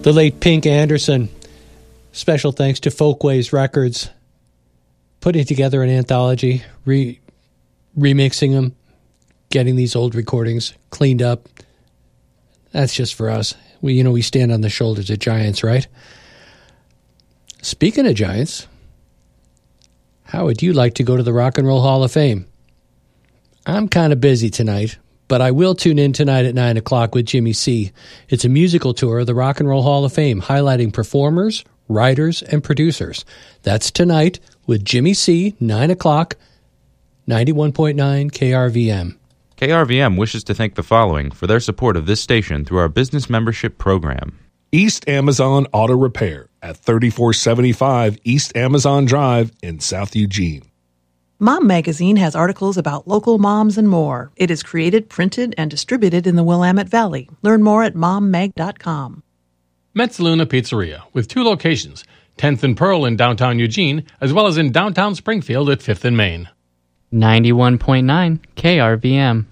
The late Pink Anderson. Special thanks to Folkways Records. Putting together an anthology, remixing them, getting these old recordings cleaned up. That's just for us. We stand on the shoulders of giants, right? Speaking of giants, how would you like to go to the Rock and Roll Hall of Fame? I'm kind of busy tonight, but I will tune in tonight at 9 o'clock with Jimmy C. It's a musical tour of the Rock and Roll Hall of Fame, highlighting performers, writers, and producers. That's tonight with Jimmy C., 9 o'clock, 91.9 KRVM. KRVM wishes to thank the following for their support of this station through our business membership program. East Amazon Auto Repair at 3475 East Amazon Drive in South Eugene. Mom Magazine has articles about local moms and more. It is created, printed, and distributed in the Willamette Valley. Learn more at mommag.com. Metzaluna Pizzeria, with 2 locations, 10th and Pearl in downtown Eugene, as well as in downtown Springfield at 5th and Main. 91.9 KRVM.